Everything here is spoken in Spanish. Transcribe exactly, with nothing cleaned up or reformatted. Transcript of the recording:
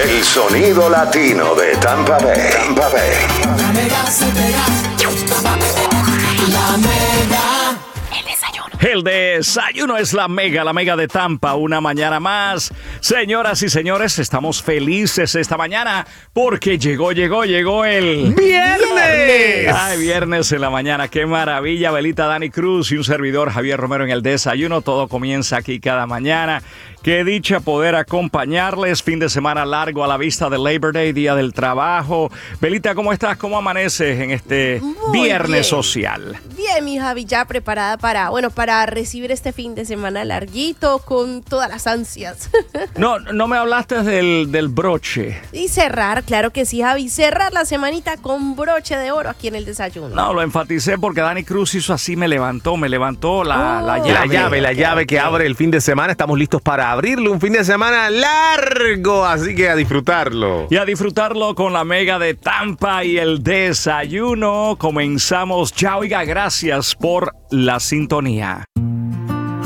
El sonido latino de Tampa Bay. Tampa Bay. La Mega se pega. La Mega. El desayuno. El desayuno es la Mega, la Mega de Tampa, una mañana más. Señoras y señores, estamos felices esta mañana porque llegó, llegó, llegó el... ¡Viernes! Ay, viernes en la mañana, qué maravilla. Belita, Dani Cruz y un servidor, Javier Romero, en el desayuno. Todo comienza aquí cada mañana. Qué dicha poder acompañarles. Fin de semana largo a la vista del Labor Day, Día del Trabajo. Belita, ¿cómo estás? ¿Cómo amaneces en este Muy viernes bien. social? Bien, mi Javi, ya preparada para, bueno, para recibir este fin de semana larguito con todas las ansias. No, no me hablaste del, del broche. Y cerrar, claro que sí, Javi, cerrar la semanita con broche de oro aquí en el desayuno. No, lo enfaticé porque Dani Cruz hizo así, me levantó, me levantó la, Oh. la La llave. llave, la llave que abre el fin de semana. Estamos listos para abrirlo. Un fin de semana largo, así que a disfrutarlo. Y a disfrutarlo con la Mega de Tampa y el desayuno. Comenzamos ya. Oiga, gracias por la sintonía.